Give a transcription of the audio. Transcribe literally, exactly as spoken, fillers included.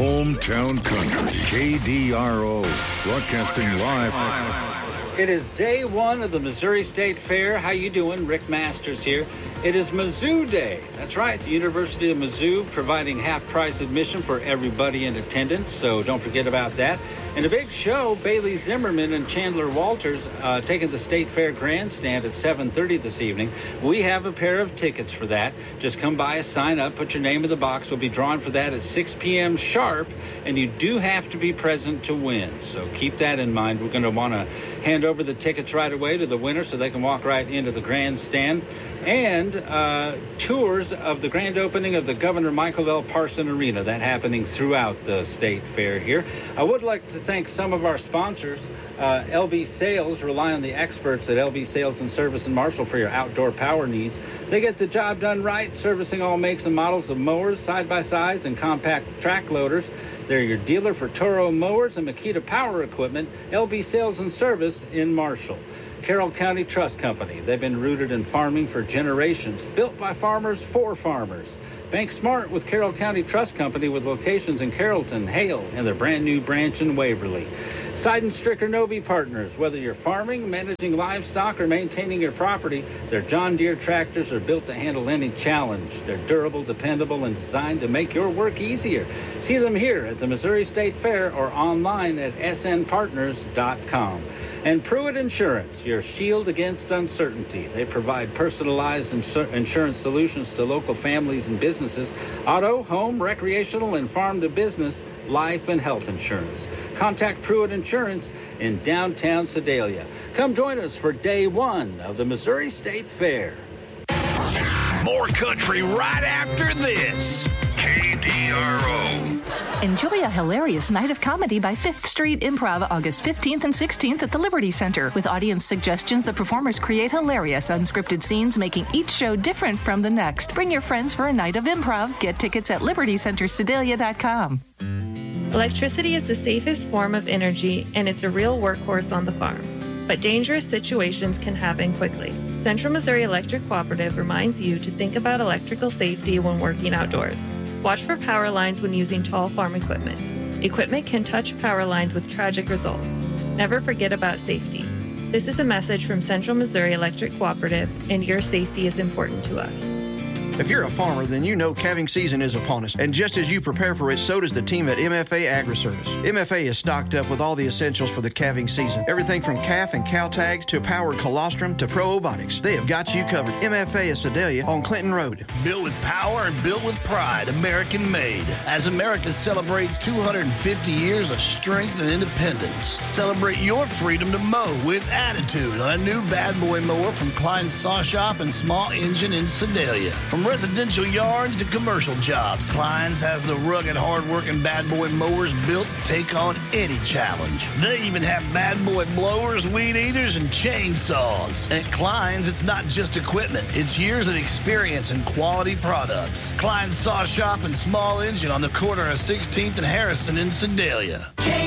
Hometown Country, K D R O, broadcasting live. It is day one of the Missouri State Fair. How you doing? Rick Masters here. It is Mizzou Day. That's right, the University of Mizzou providing half-price admission for everybody in attendance, so don't forget about that. And a big show, Bailey Zimmerman and Chandler Walters uh, taking the State Fair Grandstand at seven thirty this evening. We have a pair of tickets for that. Just come by, sign up, put your name in the box. We'll be drawing for that at six p.m. sharp, and you do have to be present to win. So keep that in mind. We're going to want to hand over the tickets right away to the winner so they can walk right into the grandstand. And uh, tours of the grand opening of the Governor Michael L. Parson Arena. That happening throughout the State Fair here. I would like to thank some of our sponsors. Uh, L B Sales. Rely on the experts at L B Sales and Service in Marshall for your outdoor power needs. They get the job done right, servicing all makes and models of mowers, side-by-sides, and compact track loaders. They're your dealer for Toro mowers and Makita power equipment. L B Sales and Service in Marshall. Carroll County Trust Company. They've been rooted in farming for generations, built by farmers for farmers. Bank smart with Carroll County Trust Company with locations in Carrollton, Hale, and their brand new branch in Waverly. Side and Stricker Novi Partners. Whether you're farming, managing livestock, or maintaining your property, their John Deere tractors are built to handle any challenge. They're durable, dependable, and designed to make your work easier. See them here at the Missouri State Fair or online at s n partners dot com. And Pruitt Insurance, your shield against uncertainty. They provide personalized insur- insurance solutions to local families and businesses, auto, home, recreational, and farm-to-business, life and health insurance. Contact Pruitt Insurance in downtown Sedalia. Come join us for day one of the Missouri State Fair. More country right after this. K D R O. Enjoy a hilarious night of comedy by Fifth Street Improv August fifteenth and sixteenth at the Liberty Center. With audience suggestions, the performers create hilarious unscripted scenes, making each show different from the next. Bring your friends for a night of improv. Get tickets at liberty center sedalia dot com. Electricity is the safest form of energy, and it's a real workhorse on the farm. But dangerous situations can happen quickly. Central Missouri Electric Cooperative reminds you to think about electrical safety when working outdoors. Watch for power lines when using tall farm equipment. Equipment can touch power lines with tragic results. Never forget about safety. This is a message from Central Missouri Electric Cooperative, and your safety is important to us. If you're a farmer, then you know calving season is upon us. And just as you prepare for it, so does the team at M F A Agri-Service. M F A is stocked up with all the essentials for the calving season. Everything from calf and cow tags to powered colostrum to probiotics. They have got you covered. M F A is Sedalia on Clinton Road. Built with power and built with pride, American made. As America celebrates two hundred fifty years of strength and independence, celebrate your freedom to mow with attitude on a new bad boy mower from Klein's Saw Shop and Small Engine in Sedalia. From residential yards to commercial jobs, Klein's has the rugged, hard-working bad boy mowers built to take on any challenge. They even have bad boy blowers, weed eaters, and chainsaws. At Klein's, it's not just equipment. It's years of experience and quality products. Klein's Saw Shop and Small Engine on the corner of sixteenth and Harrison in Sedalia.